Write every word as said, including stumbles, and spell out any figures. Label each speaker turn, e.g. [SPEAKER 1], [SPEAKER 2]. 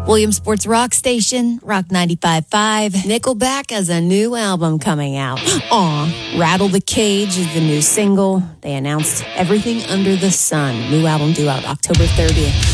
[SPEAKER 1] Williamsport's rock station, Rock ninety-five point five. Nickelback has a new album coming out. Aw. Rattle the Cage is the new single. They announced Everything Under the Sun. New album due out October thirtieth.